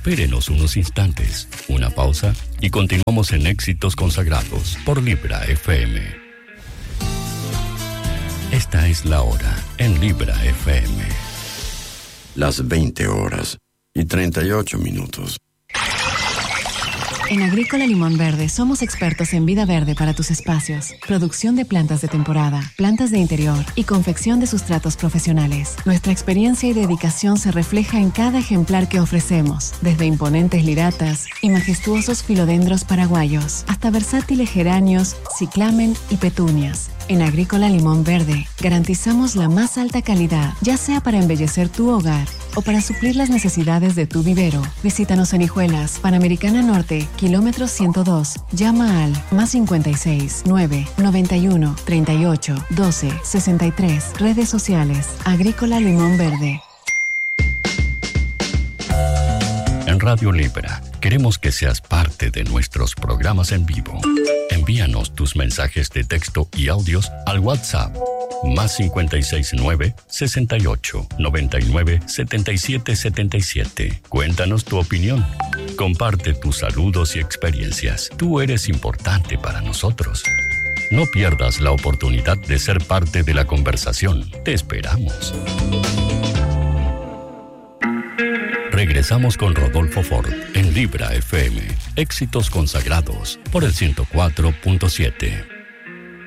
Espérenos unos instantes, una pausa y continuamos en Éxitos Consagrados por Libra FM. Esta es la hora en Libra FM. Las 20:38. En Agrícola Limón Verde somos expertos en vida verde para tus espacios, producción de plantas de temporada, plantas de interior y confección de sustratos profesionales. Nuestra experiencia y dedicación se refleja en cada ejemplar que ofrecemos, desde imponentes liratas y majestuosos filodendros paraguayos, hasta versátiles geranios, ciclamen y petunias. En Agrícola Limón Verde garantizamos la más alta calidad, ya sea para embellecer tu hogar o para suplir las necesidades de tu vivero. Visítanos en Hijuelas, Panamericana Norte, kilómetro 102. Llama al +56 9 91 38 12 63. Redes sociales, Agrícola Limón Verde. En Radio Libra, queremos que seas parte de nuestros programas en vivo. Envíanos tus mensajes de texto y audios al WhatsApp +56 9 68 99 77 77. Cuéntanos tu opinión. Comparte tus saludos y experiencias. Tú eres importante para nosotros. No pierdas la oportunidad de ser parte de la conversación. Te esperamos. Regresamos con Rodolfo Ford en Libra FM. Éxitos Consagrados por el 104.7.